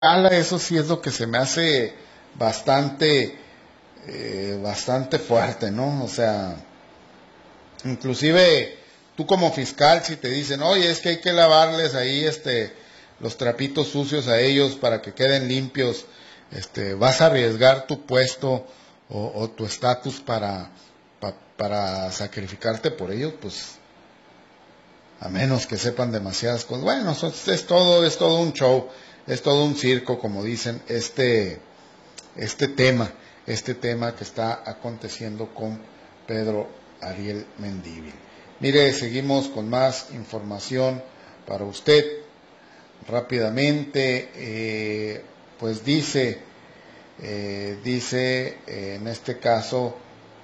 Eso sí es lo que se me hace bastante, bastante fuerte, ¿no? O sea, inclusive tú como fiscal, si te dicen, oye, es que hay que lavarles ahí, los trapitos sucios a ellos para que queden limpios, vas a arriesgar tu puesto o tu estatus para sacrificarte por ellos, pues, a menos que sepan demasiadas cosas. Bueno, es todo un show, es todo un circo, como dicen, este tema, este tema que está aconteciendo con Pedro Ariel Mendívil. Mire, seguimos con más información para usted. Rápidamente, pues dice en este caso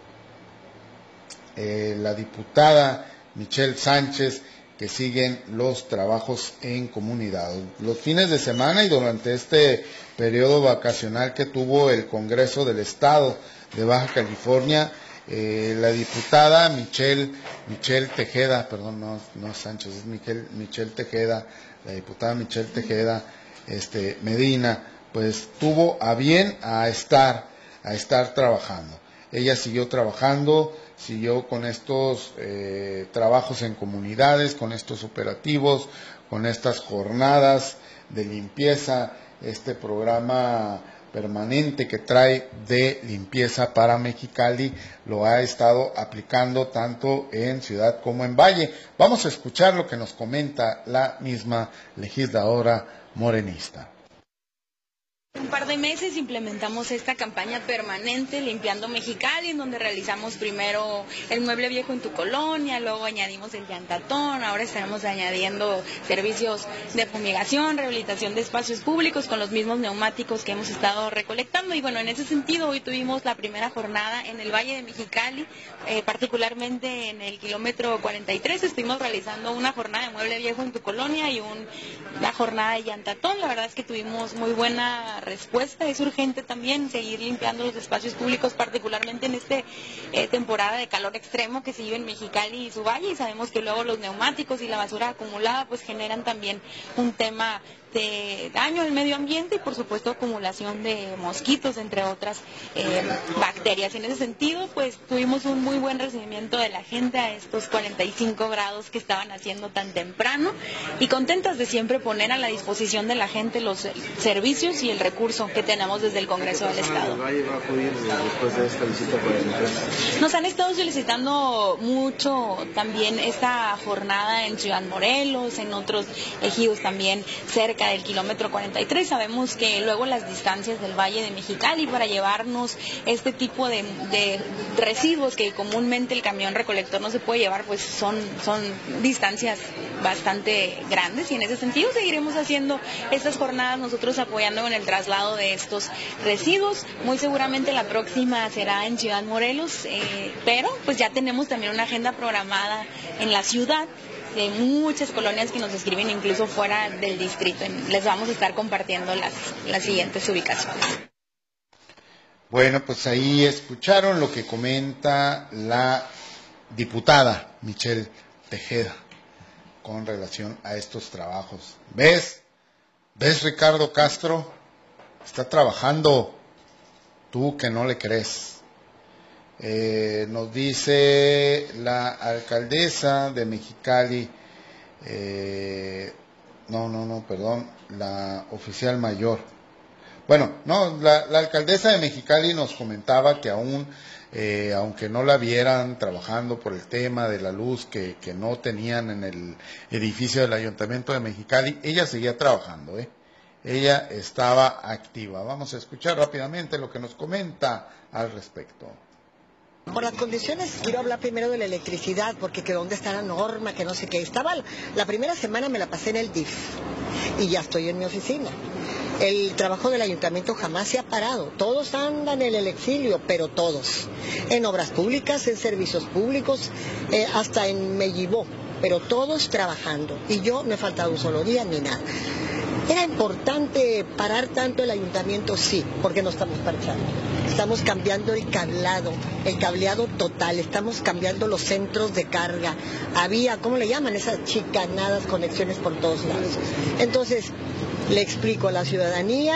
la diputada Michelle Sánchez que siguen los trabajos en comunidad. Los fines de semana y durante este periodo vacacional que tuvo el Congreso del Estado de Baja California, la diputada Michelle Tejeda, perdón, no Sánchez, es Michelle Tejeda, la diputada Michelle Tejeda Medina, pues tuvo a bien a estar trabajando. Ella siguió trabajando, siguió con estos trabajos en comunidades, con estos operativos, con estas jornadas de limpieza, este programa permanente que trae de limpieza para Mexicali, lo ha estado aplicando tanto en ciudad como en valle. Vamos a escuchar lo que nos comenta la misma legisladora morenista. Un par de meses implementamos esta campaña permanente Limpiando Mexicali, en donde realizamos primero el mueble viejo en tu colonia, luego añadimos el llantatón, ahora estaremos añadiendo servicios de fumigación, rehabilitación de espacios públicos con los mismos neumáticos que hemos estado recolectando. Y bueno, en ese sentido hoy tuvimos la primera jornada en el Valle de Mexicali, particularmente en el kilómetro 43, estuvimos realizando una jornada de mueble viejo en tu colonia y una jornada de llantatón. La verdad es que tuvimos muy buena respuesta. Es urgente también seguir limpiando los espacios públicos, particularmente en temporada de calor extremo que se vive en Mexicali y su valle, y sabemos que luego los neumáticos y la basura acumulada pues generan también un tema de daño al medio ambiente y por supuesto acumulación de mosquitos, entre otras bacterias. En ese sentido pues tuvimos un muy buen recibimiento de la gente a estos 45 grados que estaban haciendo tan temprano, y contentas de siempre poner a la disposición de la gente los servicios y el recurso que tenemos desde el Congreso del Estado. Después de esta visita por el Nos han estado solicitando mucho también esta jornada en Ciudad Morelos, en otros ejidos también cerca del kilómetro 43. Sabemos que luego las distancias del Valle de Mexicali para llevarnos este tipo de residuos que comúnmente el camión recolector no se puede llevar, pues son distancias bastante grandes, y en ese sentido seguiremos haciendo estas jornadas nosotros apoyando con el traslado de estos residuos. Muy seguramente la próxima será en Ciudad Morelos, pero pues ya tenemos también una agenda programada en la ciudad de muchas colonias que nos escriben incluso fuera del distrito. Les vamos a estar compartiendo las siguientes ubicaciones. Bueno, pues ahí escucharon lo que comenta la diputada Michelle Tejeda con relación a estos trabajos. ¿Ves, Ricardo Castro? Está trabajando, tú que no le crees. Nos dice la alcaldesa de Mexicali, perdón, la oficial mayor. Bueno, no, la alcaldesa de Mexicali nos comentaba que aún, aunque no la vieran trabajando por el tema de la luz que no tenían en el edificio del Ayuntamiento de Mexicali, ella seguía trabajando, Ella estaba activa. Vamos a escuchar rápidamente lo que nos comenta al respecto. Por las condiciones, quiero hablar primero de la electricidad, porque que dónde está la norma, que no sé qué. La primera semana me la pasé en el DIF y ya estoy en mi oficina. El trabajo del ayuntamiento jamás se ha parado. Todos andan en el exilio, pero todos. En obras públicas, en servicios públicos, hasta en Mellibó, pero todos trabajando. Y yo no he faltado un solo día ni nada. ¿Era importante parar tanto el ayuntamiento? Sí, porque no estamos parchando. Estamos cambiando el cableado total, estamos cambiando los centros de carga. Había, ¿cómo le llaman? Esas chicanadas, conexiones por todos lados. Entonces, le explico a la ciudadanía